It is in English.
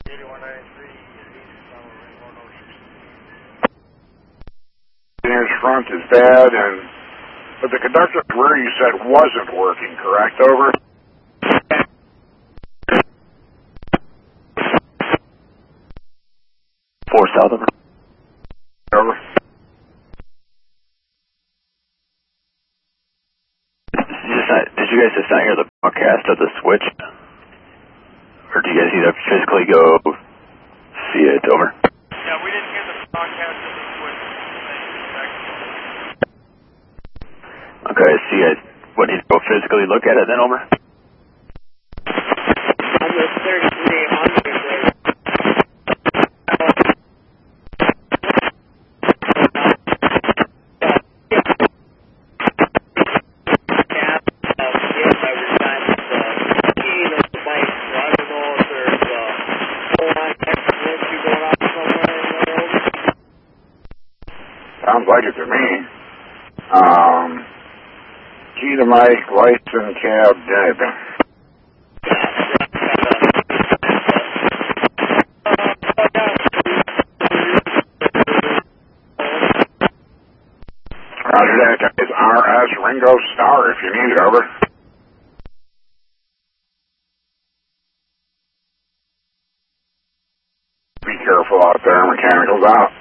Engineer's front is bad, but the conductor's rear you said wasn't working, correct? Over. 4 south, over. Over. Did you guys just not hear the broadcast of the switch? Or do you guys need to physically go see it? Over. Yeah, we didn't hear the broadcast of the switch. Okay, so you guys, what, need to go physically look at it then? Over. On the 3300 there. Sounds like it to me. Key to mic, lights and cab dead. Roger that. It's RS Ringo Starr if you need it. Over. Be careful out there. Mechanicals out.